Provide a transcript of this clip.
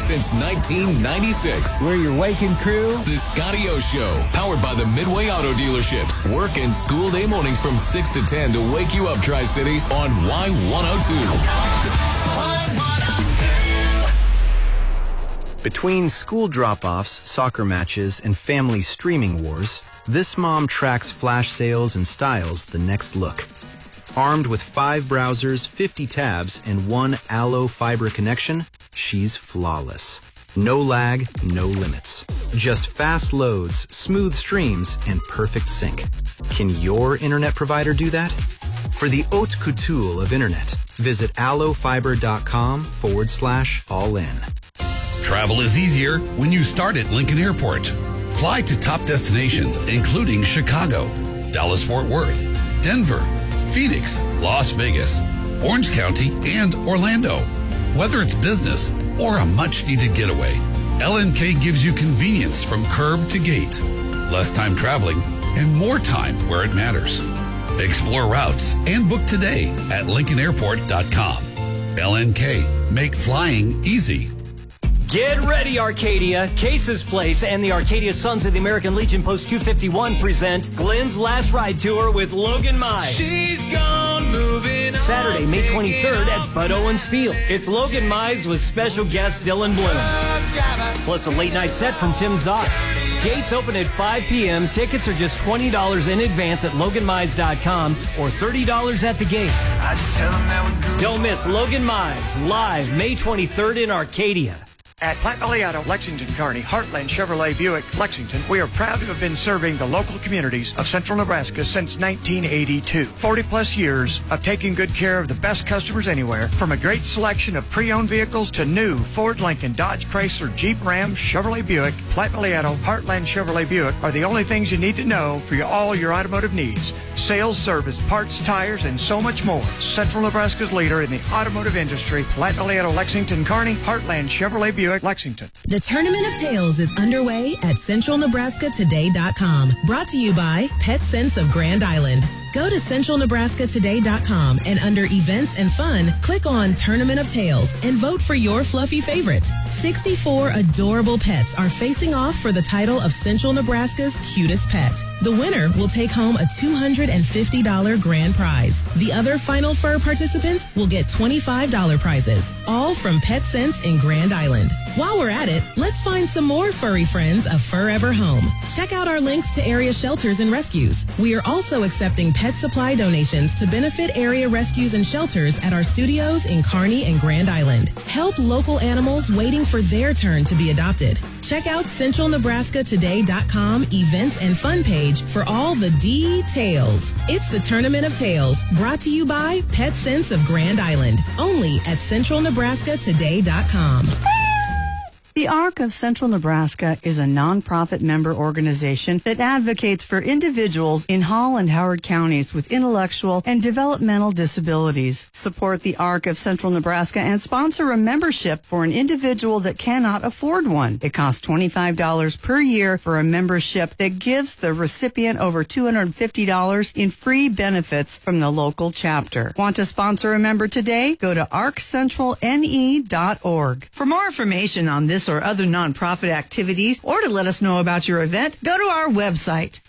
since 1996. We're your waking crew. The Scotty O Show, powered by the Midway Auto Dealerships. Work and school day mornings from 6 to 10 to wake you up, Tri-Cities, on Y102. Between school drop-offs, soccer matches, and family streaming wars, this mom tracks flash sales and styles the next look. Armed with 5 browsers, 50 tabs, and 1 Allo fiber connection, she's flawless. No lag, no limits. Just fast loads, smooth streams, and perfect sync. Can your internet provider do that? For the haute couture of internet, visit allofiber.com/all-in. Travel is easier when you start at Lincoln Airport. Fly to top destinations, including Chicago, Dallas-Fort Worth, Denver, Phoenix, Las Vegas, Orange County, and Orlando. Whether it's business or a much-needed getaway, LNK gives you convenience from curb to gate, less time traveling, and more time where it matters. Explore routes and book today at LincolnAirport.com. LNK, make flying easy. Get ready, Arcadia. Case's Place and the Arcadia Sons of the American Legion Post 251 present Glenn's Last Ride Tour with Logan Mize. She's gone moving on. Saturday, May 23rd at Bud Owens Field. It's Logan Mize with special guest Dylan Bloom. Plus a late night set from Tim Zott. Gates open at 5 p.m. Tickets are just $20 in advance at LoganMize.com or $30 at the gate. Don't miss Logan Mize live May 23rd in Arcadia. At Platte Valley Auto, Lexington, Kearney, Heartland Chevrolet Buick, Lexington, we are proud to have been serving the local communities of central Nebraska since 1982. 40-plus years of taking good care of the best customers anywhere, from a great selection of pre-owned vehicles to new Ford, Lincoln, Dodge, Chrysler, Jeep, Ram, Chevrolet Buick. Platte Valley Auto, Heartland Chevrolet Buick are the only things you need to know for all your automotive needs. Sales, service, parts, tires, and so much more. Central Nebraska's leader in the automotive industry, Platte Valley Auto, Lexington, Kearney, Heartland Chevrolet Buick, Lexington. The Tournament of Tales is underway at CentralNebraskaToday.com. Brought to you by Pet Sense of Grand Island. Go to CentralNebraskaToday.com and under Events and Fun, click on Tournament of Tales and vote for your fluffy favorites. 64 adorable pets are facing off for the title of Central Nebraska's cutest pet. The winner will take home a $250 grand prize. The other Final Fur participants will get $25 prizes, all from Pet Sense in Grand Island. While we're at it, let's find some more furry friends of Forever Home. Check out our links to area shelters and rescues. We are also accepting pet supply donations to benefit area rescues and shelters at our studios in Kearney and Grand Island. Help local animals waiting for their turn to be adopted. Check out CentralNebraskaToday.com events and fun page for all the details. It's the Tournament of Tales, brought to you by Pet Sense of Grand Island, only at CentralNebraskaToday.com. The ARC of Central Nebraska is a nonprofit member organization that advocates for individuals in Hall and Howard counties with intellectual and developmental disabilities. Support the ARC of Central Nebraska and sponsor a membership for an individual that cannot afford one. It costs $25 per year for a membership that gives the recipient over $250 in free benefits from the local chapter. Want to sponsor a member today? Go to arccentralne.org. For more information on this or other nonprofit activities, or to let us know about your event, go to our website,